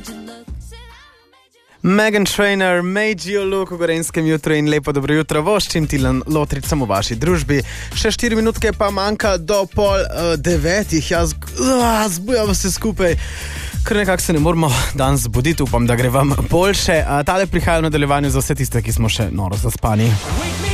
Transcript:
Meghan Trainor, Made You Look v Gorenjskem jutru in lepo dobro jutro, voščim Tilen Lotricam v vaši družbi. Še 4 minutke pa manjka do 8:30, jaz zbujam se skupaj. Ker nekako se ne moramo danes zbuditi, upam, da gre vam boljše. Tale prihaja v nadaljevanju za vse tiste, ki smo še noro zaspani.